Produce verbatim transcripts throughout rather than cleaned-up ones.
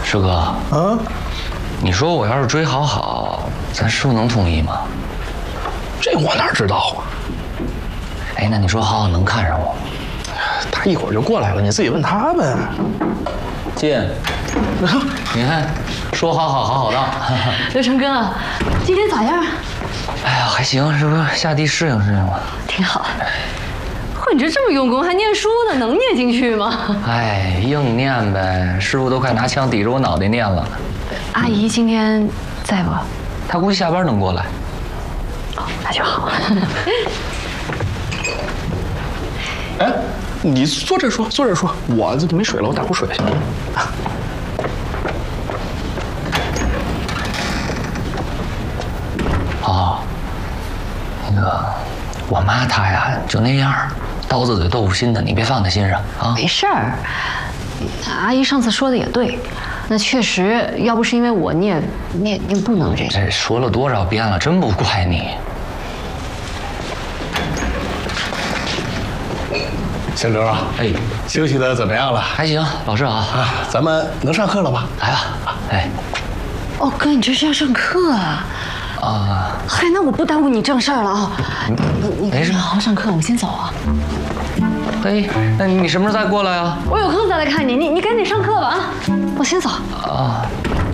师哥啊，你说我要是追好好，咱师傅能同意吗？ 这我哪知道啊？ 哎，那你说好好能看上我吗？ 他一会儿就过来了，你自己问他呗。 进，你看，说好好好好的。 刘成哥，今天咋样？ 哎呀，还行，这不下地适应适应吗？ 挺好。嚯，你这这么用功，还念书呢，能念进去吗？ 哎，硬念呗，师傅都快拿枪抵着我脑袋念了。 阿姨今天在不？ 她估计下班能过来。 哦，那就好。 哎，你坐这说，坐这说，我这没水了，我打壶水去。 哦，那个，我妈她呀就那样，刀子嘴豆腐心的，你别放在心上啊。 没事儿，阿姨上次说的也对，那确实，要不是因为我，你也你也你也不能这样。 这说了多少遍了，真不怪你。 小刘啊，哎，休息的怎么样了？ 还行，老师好啊，咱们能上课了吧？ 来吧，哎。 哦，哥，你这是要上课啊？ 啊。 嗨，那我不耽误你正事儿了啊。你没事， 好好上课，我先走啊。 嘿，那你什么时候再过来啊？ 我有空再来看你，你你赶紧上课吧啊！我先走。 啊。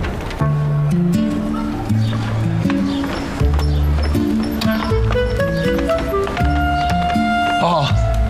哦。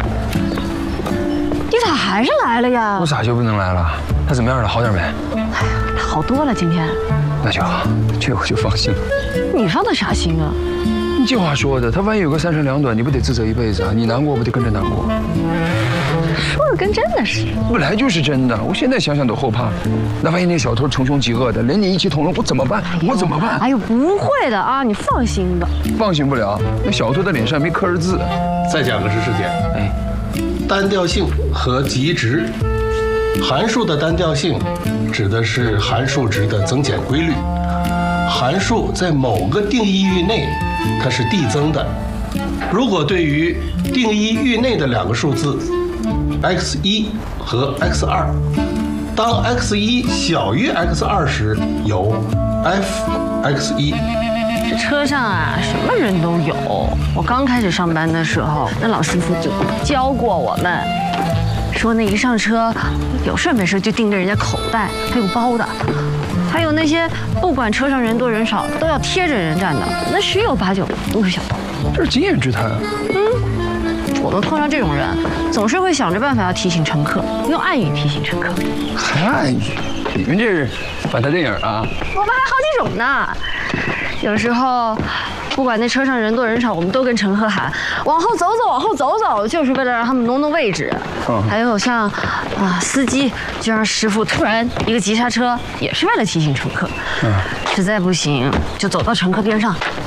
你咋还是来了呀？ 我咋就不能来了？他怎么样了？好点没？ 哎呀，他好多了，今天。 那就好，这我就放心了。 你放的啥心啊？ 你这话说的，他万一有个三长两短，你不得自责一辈子啊？你难过不得跟着难过？ 说的跟真的似的。 本来就是真的，我现在想想都后怕。那万一那小偷穷凶极恶的，连你一起捅了，我怎么办？我怎么办？ 哎呦，不会的啊，你放心吧。 放心不了，那小偷的脸上没刻着字。 再讲个知识点，哎。单调性和极值，函数的单调性指的是函数值的增减规律。函数在某个定义域内，它是递增的。如果对于定义域内的两个数字 x 一 和 x 二，当 x 一 小于 x 二时，有 f x 一。 这车上啊，什么人都有。我刚开始上班的时候，那老师傅就教过我们，说那一上车，有事没事就盯着人家口袋，他有包的。还有那些不管车上人多人少，都要贴着人站的，那十有八九都是小偷。 这是经验之谈啊。 嗯，我们碰上这种人，总是会想着办法要提醒乘客，用暗语提醒乘客。 还暗语？你们这是反派电影啊？ 我们还好几种呢。有时候，不管那车上人多人少，我们都跟乘客喊往后走走，往后走走，就是为了让他们挪挪位置。嗯、还有像啊司机就让师傅突然一个急刹车，也是为了提醒乘客。嗯、实在不行就走到乘客边上，